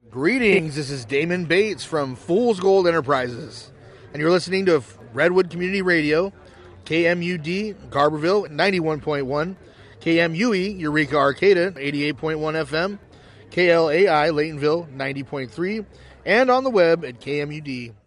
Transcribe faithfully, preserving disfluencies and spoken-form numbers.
Greetings, this is Damon Bates from Fool's Gold Enterprises, and you're listening to Redwood Community Radio, K M U D, Garberville, ninety-one point one, K M U E, Eureka Arcata, eighty-eight point one F M, K L A I, Laytonville, ninety point three, and on the web at K M U D